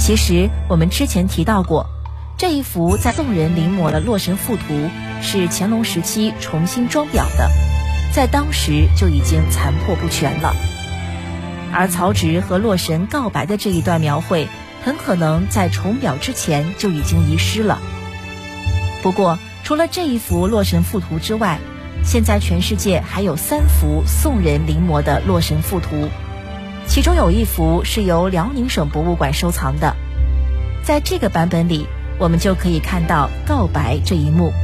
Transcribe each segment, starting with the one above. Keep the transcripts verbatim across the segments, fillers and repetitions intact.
其实我们之前提到过，这一幅在宋人临摹的《洛神赋图》是乾隆时期重新装裱的，在当时就已经残破不全了。而曹植和洛神告白的这一段描绘，很可能在重裱之前就已经遗失了。不过除了这一幅《洛神赋图》之外，现在全世界还有三幅宋人临摹的《洛神赋图》，其中有一幅是由辽宁省博物馆收藏的。在这个版本里，我们就可以看到告白这一幕。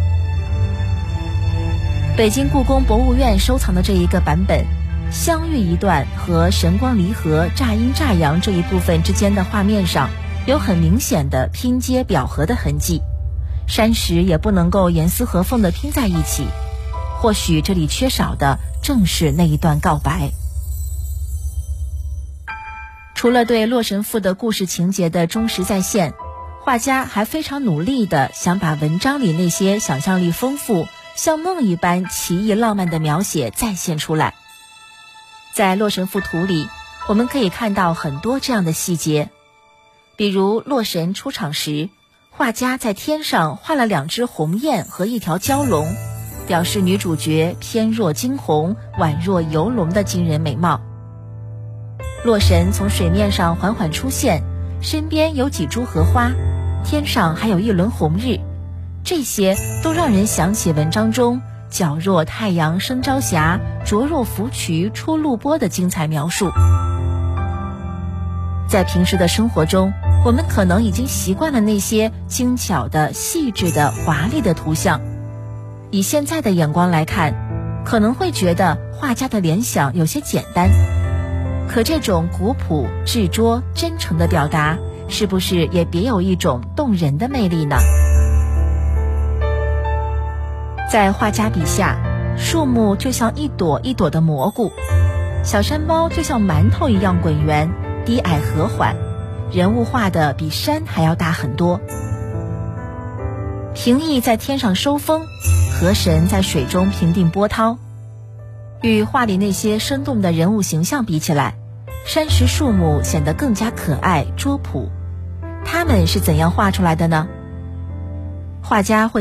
北京故宫博物院收藏的这一个版本，相遇一段和神光离合、乍阴乍阳这一部分之间的画面上，有很明显的拼接裱合的痕迹，山石也不能够严丝合缝地拼在一起，或许这里缺少的正是那一段告白。除了对《洛神赋》的故事情节的忠实再现，画家还非常努力地想把文章里那些想象力丰富、像梦一般奇异浪漫的描写再现出来。在《洛神赋图》里，我们可以看到很多这样的细节，比如洛神出场时，画家在天上画了两只鸿雁和一条蛟龙，表示女主角翩若惊鸿、宛若游龙的惊人美貌。洛神从水面上缓缓出现，身边有几株荷花，天上还有一轮红日，这些都让人想起文章中皎若太阳升朝霞，灼若芙蕖出露波的精彩描述。在平时的生活中，我们可能已经习惯了那些精巧的、细致的、华丽的图像，以现在的眼光来看，可能会觉得画家的联想有些简单。可这种古朴、执着、真诚的表达，是不是也别有一种动人的魅力呢？在画家笔下，树木就像一朵一朵的蘑菇，小山包就像馒头一样滚圆，低矮和缓，人物画的比山还要大很多。平易在天上收风，河神在水中平定波涛。与画里那些生动的人物形象比起来，山石树木显得更加可爱、拙朴。它们是怎样画出来的呢？画家会